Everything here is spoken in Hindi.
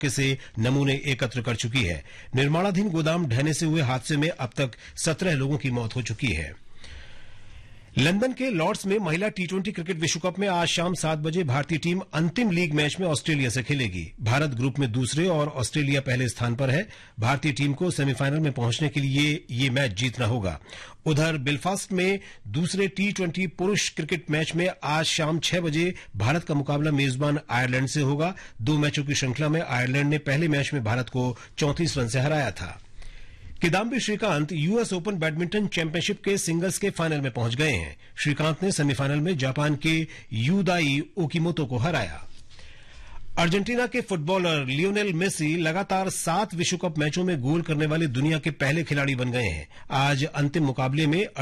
से नमूने एकत्र कर चुकी है। निर्माणाधीन गोदाम ढहने से हुए हादसे में अब तक 17 लोगों की मौत हो चुकी है। लंदन के लॉर्ड्स में महिला टी20 क्रिकेट विश्व कप में आज शाम 7 बजे भारतीय टीम अंतिम लीग मैच में ऑस्ट्रेलिया से खेलेगी। भारत ग्रुप में दूसरे और ऑस्ट्रेलिया पहले स्थान पर है। भारतीय टीम को सेमीफाइनल में पहुंचने के लिए ये मैच जीतना होगा। उधर बेलफास्ट में दूसरे टी20 पुरुष क्रिकेट मैच में आज शाम 6 बजे भारत का मुकाबला मेजबान आयरलैंड से होगा। 2 मैचों की श्रृंखला में आयरलैंड ने पहले मैच में भारत को 34 रन से हराया था। Kidambi Shrikant US open badminton championship के सिंगल्स के फाइनल में पहुंच गए हैं। श्रीकांत ने सेमीफाइनल में जापान के यूदाई ओकीमोतो को हराया। अर्जेंटीना के फुटबॉलर लियोनेल मेसी लगातार 7 विश्व कप मैचों में गोल करने वाले दुनिया के पहले खिलाड़ी बन गए हैं। आज अंतिम मुकाबले में